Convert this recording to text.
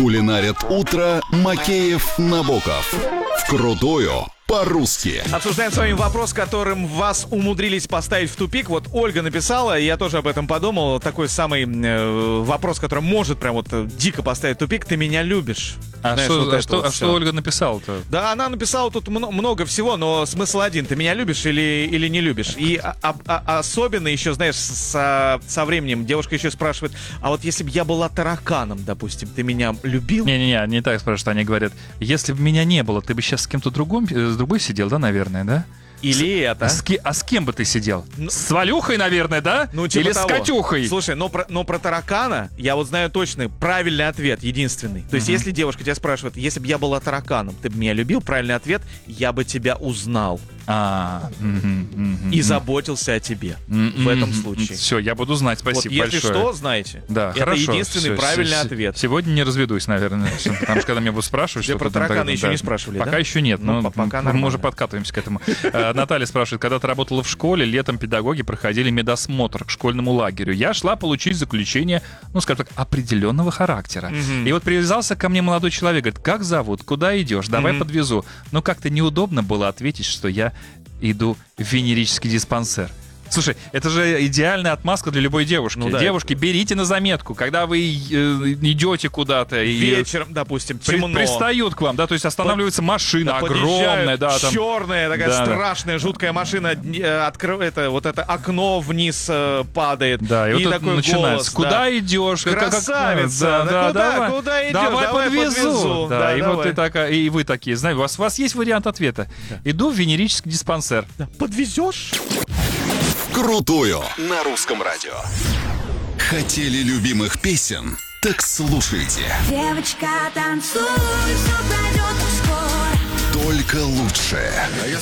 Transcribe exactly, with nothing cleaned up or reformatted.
Кулинарят утро Макеев, Набоков. Вкрутую по-русски. Обсуждаем с вами вопрос, которым вас умудрились поставить в тупик. Вот Ольга написала, и я тоже об этом подумал. Такой самый э, вопрос, который может прям вот дико поставить в тупик. Ты меня любишь? А, Знаешь, что, вот а, это что, вот а всё. что Ольга написала-то? Да, она написала тут мно- много всего, но смысл один. Ты меня любишь или, или не любишь? И а- а- а- особенно еще, знаешь, со, со временем девушка еще спрашивает, а вот если бы я была тараканом, допустим, ты меня любил? Не-не-не, не так спрашивают. Они говорят, если бы меня не было, ты бы сейчас с кем-то другом, с другой сидел, да, наверное, да? Или это? С ки- а с кем бы ты сидел? Ну- С Валюхой, наверное, да? Ну, типа Или того. с Катюхой? Слушай, но про, но про таракана я вот знаю точно правильный ответ, единственный. То есть, Мгм. если девушка тебя спрашивает, если бы я была тараканом, ты бы меня любил, правильный ответ, я бы тебя узнал А, мгм, мгм, и мгм. заботился о тебе. М, в этом м, случае. Все, я буду знать, Вот спасибо если большое. что, знаете, Да, это хорошо. единственный Всё, правильный с- ответ. Сегодня не разведусь, наверное, всё, потому что когда меня будут спрашивать, Тебя что про таракана еще не спрашивали, Пока да? еще нет, Ну, но по- пока мы нормально. уже подкатываемся к этому. Э, Наталья спрашивает, когда ты работала в школе, летом педагоги проходили медосмотр к школьному лагерю. Я шла получить заключение, ну, скажем так, определенного характера. Мгм. И вот привязался ко мне молодой человек, говорит, как зовут, куда идешь, давай Мгм. подвезу. Но как-то неудобно было ответить, что я иду в венерический диспансер. Слушай, это же идеальная отмазка для любой девушки. Ну да. Девушки, берите на заметку, когда вы э, идете куда-то и Вечером, допустим, при- темно. пристают к вам, да, то есть останавливается машина Да, огромная, да, там. черная такая Да, да. страшная, жуткая машина, э, откры- это, вот это окно вниз э, падает. Да, и, вот это такой начинается. голос, Куда да. идешь? Как- как- Красавица, да, да да, куда, давай. куда идешь? Давай, Давай подвезу. подвезу. Да, Да, и вот давай. ты такая, и вы такие, знаете, у вас, у вас есть вариант ответа. Иду в венерический диспансер. Да. Подвезешь? Вкрутую на русском радио. Хотели любимых песен? Так слушайте. Девочка, танцуй, все пройдет скоро. Только лучшее.